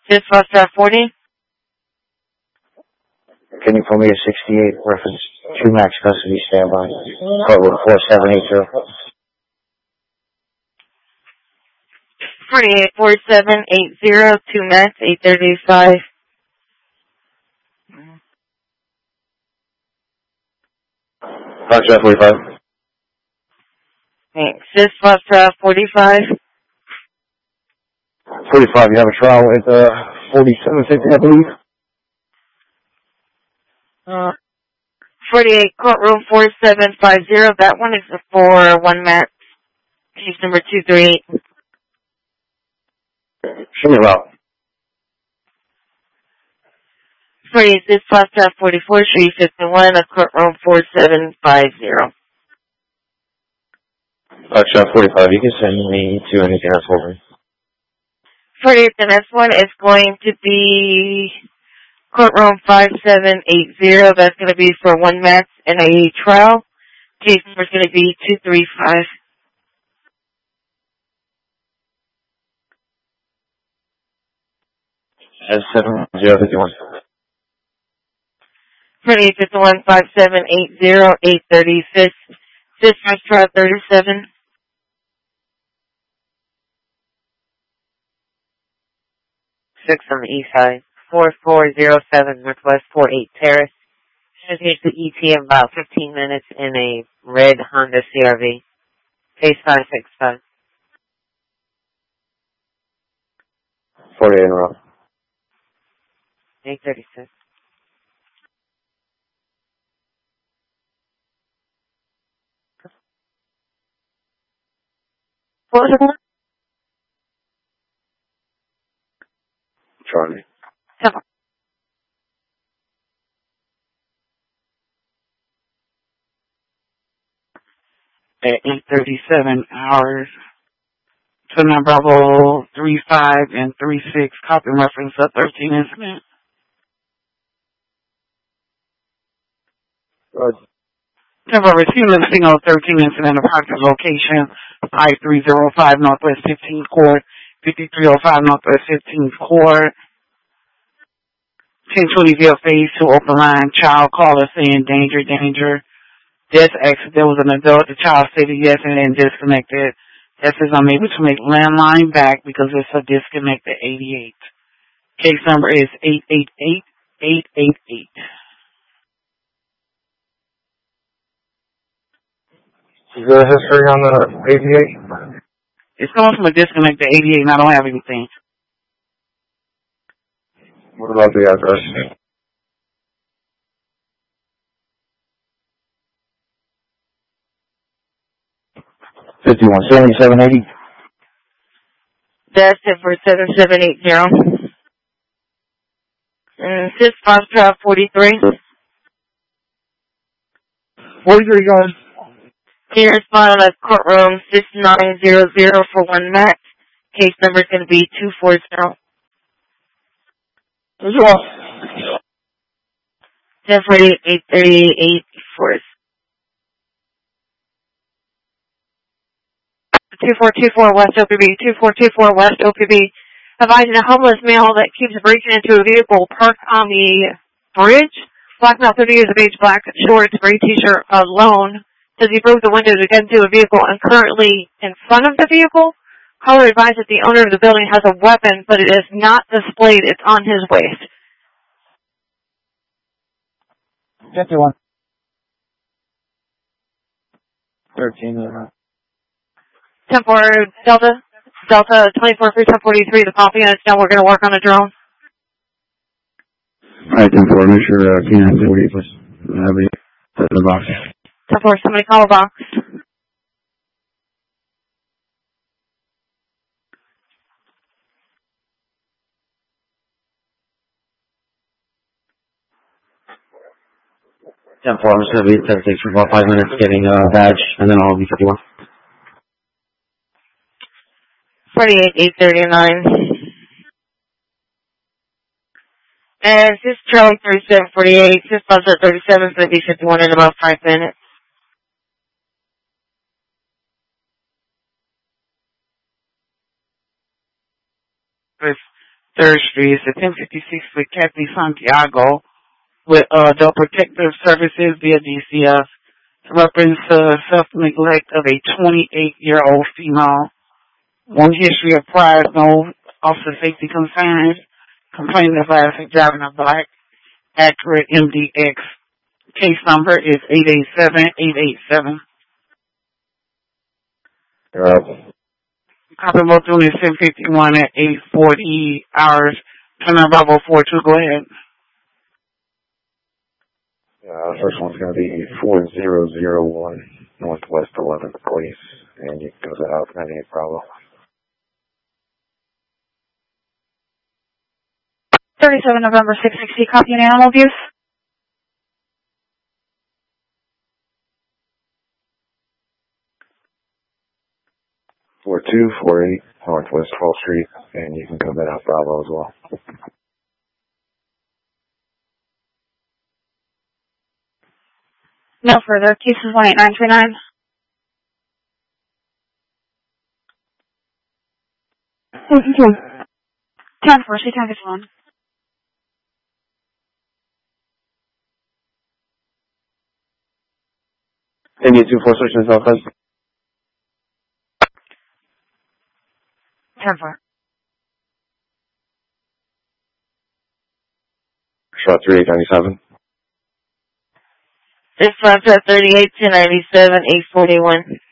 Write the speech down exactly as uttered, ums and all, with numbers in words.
This Foxtrot forty. Can you pull me a sixty-eight reference two max custody standby? Code four seven eight zero. forty-eight four seven eight zero, two max, eight thirty-five. Foxtrot forty-five. Thanks. This Foxtrot forty-five. forty-five, you have a trial at uh, forty-seven fifty, I believe. Uh, forty-eight, courtroom four seven five zero. That one is for one max. Case number two three eight. Show me route. forty-eight, this Foxtrot forty-four, three fifty-one, a courtroom four seven five zero. Foxtrot forty-five, you can send me to anything else over. forty-eight, the next one is going to be courtroom five seven eight zero. That's going to be for one max and a trial. Case number is going to be two three five. S seven zero fifty-one. forty-eight fifty-one five seven eight zero eight thirty-six. This Foxtrot thirty-seven. Six on the east side. four four zero seven Northwest forty-eight Terrace. Should hit the E T in about fifteen minutes in a red Honda C R V. Case five six five. forty-eight in a row. eight thirty-six. What was it called? Charlie. Temple. At eight thirty-seven hours to Bravo three five and three six, copy reference of thirteen incident. Good. Temple receiving the signal thirteen incident, approximate location five three zero five Northwest fifteenth Court, fifty-three oh five Northwest fifteenth Court. ten twenty Ville phase two open line, child caller saying danger, danger. This exit, there was an adult, the child stated yes and then disconnected. That says I'm able to make landline back because it's a disconnected eighty-eight. Case number is eight eight eight eight eight eight. Is there a history on the eighty-eight? It's coming from a disconnected eighty-eight and I don't have anything. What about the address? fifty-one seventy-seven eighty. That's it for seven seven eight zero. And this Foxtrot forty-three. forty-three, guys. Can you respond on a courtroom six nine zero zero for one max? Case number is going to be two four zero. ten forty-eight eight thirty-eight four. two four two four West O P B, two four two four West O P B, advising a homeless male that keeps breaking into a vehicle parked on the bridge. Black male, thirty years of age, black shorts, gray t-shirt, alone. Says he broke the window to get into a vehicle and currently in front of the vehicle. Caller advised that the owner of the building has a weapon, but it is not displayed. It's on his waist. fifty-one. thirteen. ten four Delta, Delta twenty-four three ten forty-three, the copy, and it's now we're going to work on a drone. Alright, ten four, make sure uh, Keenan did what he was. Have it in the box. ten four, somebody call a box. ten four, I'm just going to be ten six for about five minutes getting a uh, badge, and then I'll be fifty-one. forty-eight eight thirty-nine. And this Charlie thirty-seven forty-eight, this bus at thirty-seven fifty fifty-one in about five minutes. It's third Street. It's a ten fifty-six with Kathy Santiago with uh, Adult Protective Services via D C F. Reference uh, self-neglect of a twenty-eight-year-old female. One history of prior, no officer safety concerns. Complaint of erratic driving a black Acura M D X. Case number is eight eight seven eight eight seven. Uh, Copy both units ten fifty-one at eight forty hours. Turner Bravo four two, go ahead. uh, first one's going to be four zero zero one Northwest eleventh Place, and you can go to the house ninety-eight Bravo. thirty-seven November six sixty, copy an animal abuse. four two four eight Northwest twelfth Street, and you can go to the house Bravo as well. No further. Case is one eight nine three nine. ten four, see ten fifty-one. India two four search in Southwest. ten four. Shot three eight ninety-seven. This one's at thirty-eight, ten ninety-seven, eight forty-one.